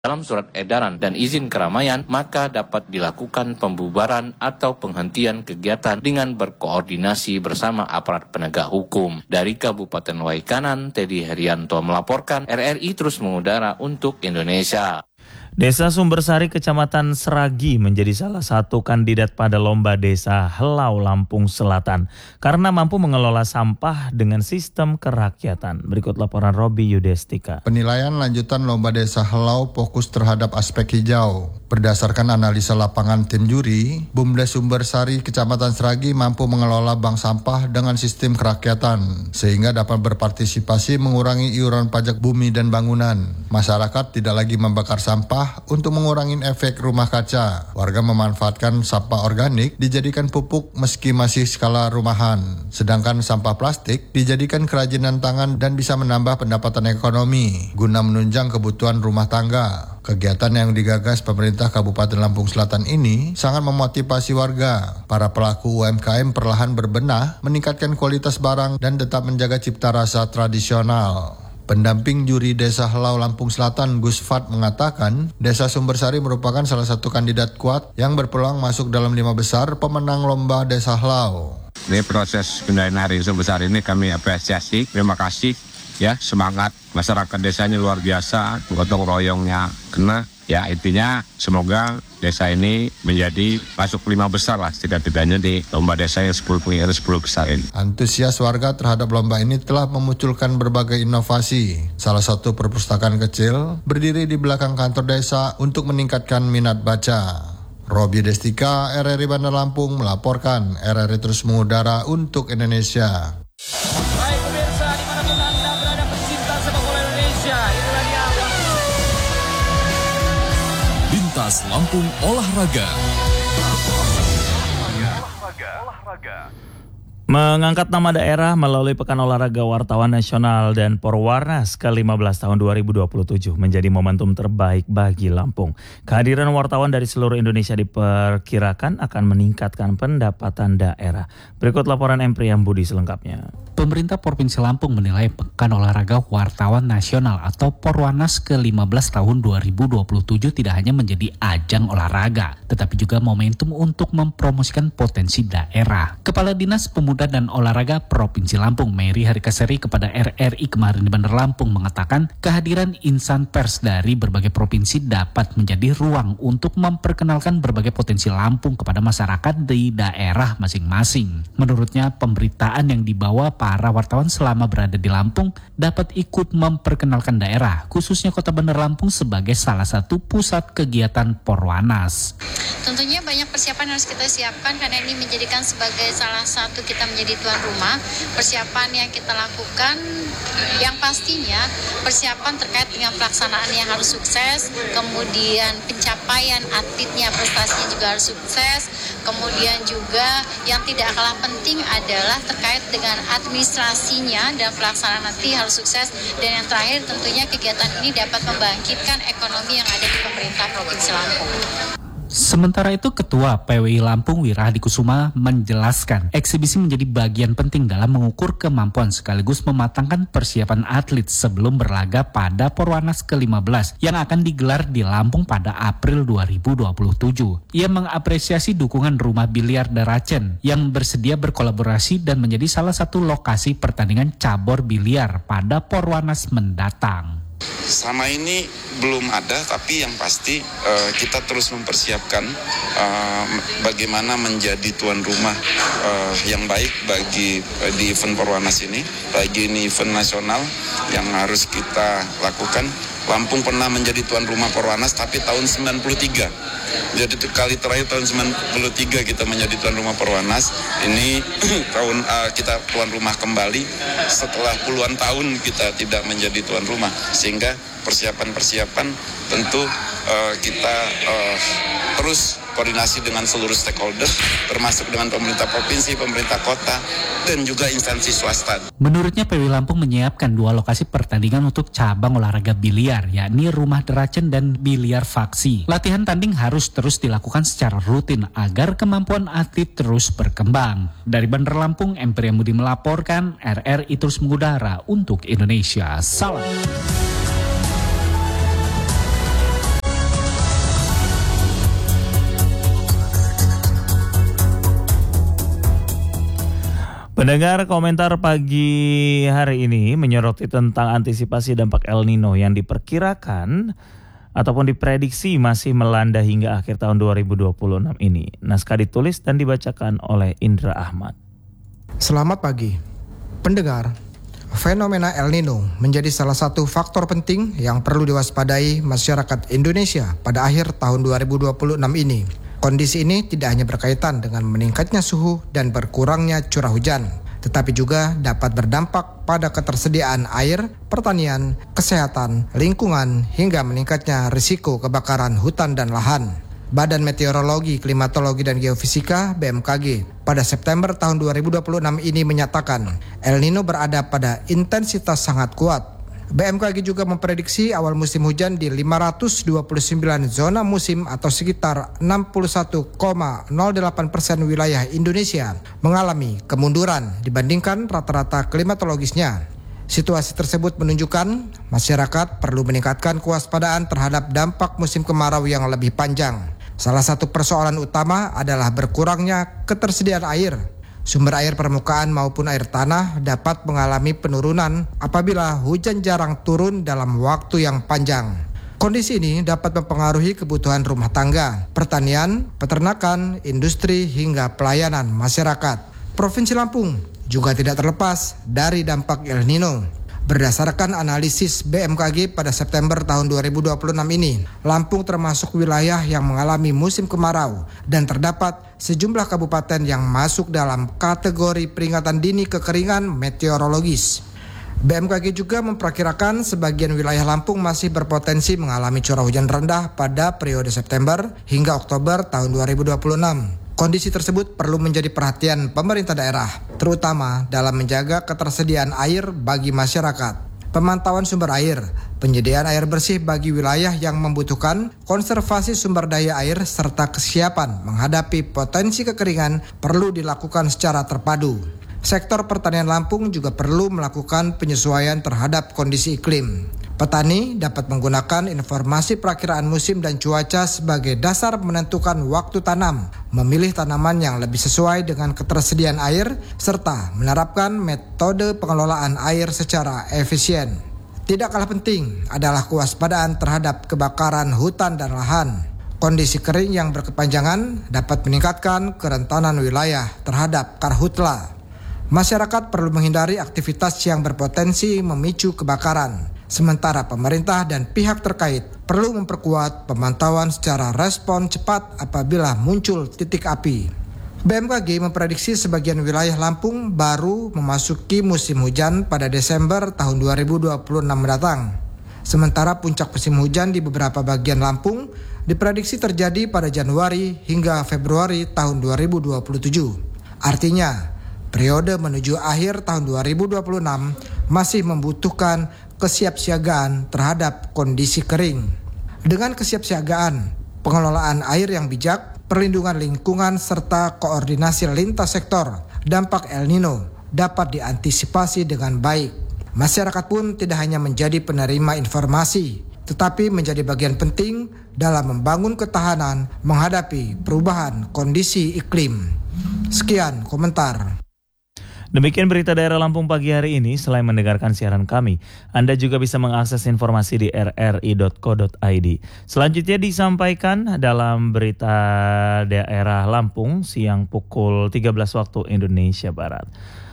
dalam surat edaran dan izin keramaian, maka dapat dilakukan pembubaran atau penghentian kegiatan dengan berkoordinasi bersama aparat penegak hukum. Dari Kabupaten Waikanan, Teddy Herianto melaporkan, RRI terus mengudara untuk Indonesia. Desa Sumbersari, Kecamatan Seragi menjadi salah satu kandidat pada Lomba Desa Helau, Lampung Selatan karena mampu mengelola sampah dengan sistem kerakyatan. Berikut laporan Robi Yudestika. Penilaian lanjutan Lomba Desa Helau fokus terhadap aspek hijau. Berdasarkan analisa lapangan tim juri, BUMDes Sumbersari, Kecamatan Seragi mampu mengelola bank sampah dengan sistem kerakyatan sehingga dapat berpartisipasi mengurangi iuran pajak bumi dan bangunan. Masyarakat tidak lagi membakar sampah untuk mengurangi efek rumah kaca. Warga memanfaatkan sampah organik dijadikan pupuk meski masih skala rumahan. Sedangkan sampah plastik dijadikan kerajinan tangan dan bisa menambah pendapatan ekonomi guna menunjang kebutuhan rumah tangga. Kegiatan yang digagas pemerintah Kabupaten Lampung Selatan ini sangat memotivasi warga. Para pelaku UMKM perlahan berbenah, meningkatkan kualitas barang dan tetap menjaga cipta rasa tradisional. Pendamping juri Desa Helau Lampung Selatan, Gus Fat, mengatakan Desa Sumbersari merupakan salah satu kandidat kuat yang berpeluang masuk dalam 5 besar pemenang Lomba Desa Helau. Ini proses penilaian hari Sumbersari ini kami apresiasi, terima kasih ya, semangat masyarakat desanya luar biasa, gotong royongnya kena. Ya intinya semoga desa ini menjadi masuk 5 besar lah setidak-tidaknya di lomba desa yang 10 besar ini. Antusias warga terhadap lomba ini telah memunculkan berbagai inovasi. Salah satu perpustakaan kecil berdiri di belakang kantor desa untuk meningkatkan minat baca. Robi Destika, RRI Bandar Lampung melaporkan. RRI terus mengudara untuk Indonesia. Baik pemirsa, dimanapun Anda berada pecinta sepak bola Indonesia, inilah dia Bintas Lampung Olahraga. Mengangkat nama daerah melalui Pekan Olahraga Wartawan Nasional dan Porwarnas ke-15 tahun 2027 menjadi momentum terbaik bagi Lampung. Kehadiran wartawan dari seluruh Indonesia diperkirakan akan meningkatkan pendapatan daerah. Berikut laporan Empriam Budi selengkapnya. Pemerintah Provinsi Lampung menilai Pekan Olahraga Wartawan Nasional atau Porwarnas ke-15 tahun 2027 tidak hanya menjadi ajang olahraga, tetapi juga momentum untuk mempromosikan potensi daerah. Kepala Dinas Pemuda dan Olahraga Provinsi Lampung, Mary Harikaseri, kepada RRI kemarin di Bandar Lampung mengatakan kehadiran insan pers dari berbagai provinsi dapat menjadi ruang untuk memperkenalkan berbagai potensi Lampung kepada masyarakat di daerah masing-masing. Menurutnya, pemberitaan yang dibawa para wartawan selama berada di Lampung dapat ikut memperkenalkan daerah, khususnya Kota Bandar Lampung sebagai salah satu pusat kegiatan Porwanas. Tentunya banyak persiapan harus kita siapkan karena ini menjadikan sebagai salah satu kita menjadi tuan rumah. Persiapan yang kita lakukan yang pastinya persiapan terkait dengan pelaksanaan yang harus sukses, kemudian pencapaian atletnya, prestasinya juga harus sukses, kemudian juga yang tidak kalah penting adalah terkait dengan administrasinya dan pelaksanaan nanti harus sukses, dan yang terakhir tentunya kegiatan ini dapat membangkitkan ekonomi yang ada di pemerintah Provinsi Lampung. Sementara itu, Ketua PWI Lampung Wirahadi Kusuma menjelaskan eksibisi menjadi bagian penting dalam mengukur kemampuan sekaligus mematangkan persiapan atlet sebelum berlaga pada Porwanas ke-15 yang akan digelar di Lampung pada April 2027. Ia mengapresiasi dukungan Rumah Biliar Daracen yang bersedia berkolaborasi dan menjadi salah satu lokasi pertandingan cabur biliar pada Porwanas mendatang. Sama ini belum ada, tapi yang pasti kita terus mempersiapkan bagaimana menjadi tuan rumah yang baik bagi di event Porwanas ini. Lagi ini event nasional yang harus kita lakukan. Lampung pernah menjadi tuan rumah Porwanas tapi tahun 93. Jadi kali terakhir tahun 93 kita menjadi tuan rumah Porwanas. Ini tahun kita tuan rumah kembali setelah puluhan tahun kita tidak menjadi tuan rumah. Sehingga persiapan-persiapan tentu kita terus koordinasi dengan seluruh stakeholder, termasuk dengan pemerintah provinsi, pemerintah kota, dan juga instansi swasta. Menurutnya, PWI Lampung menyiapkan 2 lokasi pertandingan untuk cabang olahraga biliar, yakni Rumah Deracen dan Biliar Faksi. Latihan tanding harus terus dilakukan secara rutin agar kemampuan atlet terus berkembang. Dari Bandar Lampung, Empriam Budi melaporkan, RRI terus mengudara untuk Indonesia. Salam. Pendengar, komentar pagi hari ini menyoroti tentang antisipasi dampak El Nino yang diperkirakan ataupun diprediksi masih melanda hingga akhir tahun 2026 ini. Naskah ditulis dan dibacakan oleh Indra Ahmad. Selamat pagi. Pendengar, fenomena El Nino menjadi salah satu faktor penting yang perlu diwaspadai masyarakat Indonesia pada akhir tahun 2026 ini. Kondisi ini tidak hanya berkaitan dengan meningkatnya suhu dan berkurangnya curah hujan, tetapi juga dapat berdampak pada ketersediaan air, pertanian, kesehatan, lingkungan, hingga meningkatnya risiko kebakaran hutan dan lahan. Badan Meteorologi, Klimatologi, dan Geofisika (BMKG) pada September tahun 2026 ini menyatakan El Nino berada pada intensitas sangat kuat. BMKG juga memprediksi awal musim hujan di 529 zona musim atau sekitar 61,08% wilayah Indonesia mengalami kemunduran dibandingkan rata-rata klimatologisnya. Situasi tersebut menunjukkan masyarakat perlu meningkatkan kewaspadaan terhadap dampak musim kemarau yang lebih panjang. Salah satu persoalan utama adalah berkurangnya ketersediaan air. Sumber air permukaan maupun air tanah dapat mengalami penurunan apabila hujan jarang turun dalam waktu yang panjang. Kondisi ini dapat mempengaruhi kebutuhan rumah tangga, pertanian, peternakan, industri, hingga pelayanan masyarakat. Provinsi Lampung juga tidak terlepas dari dampak El Nino. Berdasarkan analisis BMKG pada September tahun 2026 ini, Lampung termasuk wilayah yang mengalami musim kemarau dan terdapat sejumlah kabupaten yang masuk dalam kategori peringatan dini kekeringan meteorologis. BMKG juga memperkirakan sebagian wilayah Lampung masih berpotensi mengalami curah hujan rendah pada periode September hingga Oktober tahun 2026. Kondisi tersebut perlu menjadi perhatian pemerintah daerah, terutama dalam menjaga ketersediaan air bagi masyarakat. Pemantauan sumber air, penyediaan air bersih bagi wilayah yang membutuhkan, konservasi sumber daya air, serta kesiapan menghadapi potensi kekeringan perlu dilakukan secara terpadu. Sektor pertanian Lampung juga perlu melakukan penyesuaian terhadap kondisi iklim. Petani dapat menggunakan informasi perakiraan musim dan cuaca sebagai dasar menentukan waktu tanam, memilih tanaman yang lebih sesuai dengan ketersediaan air, serta menerapkan metode pengelolaan air secara efisien. Tidak kalah penting adalah kewaspadaan terhadap kebakaran hutan dan lahan. Kondisi kering yang berkepanjangan dapat meningkatkan kerentanan wilayah terhadap karhutla. Masyarakat perlu menghindari aktivitas yang berpotensi memicu kebakaran. Sementara pemerintah dan pihak terkait perlu memperkuat pemantauan secara respon cepat apabila muncul titik api. BMKG memprediksi sebagian wilayah Lampung baru memasuki musim hujan pada Desember tahun 2026 mendatang. Sementara puncak musim hujan di beberapa bagian Lampung diprediksi terjadi pada Januari hingga Februari tahun 2027. Artinya, periode menuju akhir tahun 2026 masih membutuhkan kesiapsiagaan terhadap kondisi kering. Dengan kesiapsiagaan, pengelolaan air yang bijak, perlindungan lingkungan, serta koordinasi lintas sektor, dampak El Nino dapat diantisipasi dengan baik. Masyarakat pun tidak hanya menjadi penerima informasi, tetapi menjadi bagian penting dalam membangun ketahanan menghadapi perubahan kondisi iklim. Sekian komentar. Demikian berita daerah Lampung pagi hari ini. Selain mendengarkan siaran kami, Anda juga bisa mengakses informasi di rri.co.id. Selanjutnya disampaikan dalam berita daerah Lampung siang pukul 13 waktu Indonesia Barat.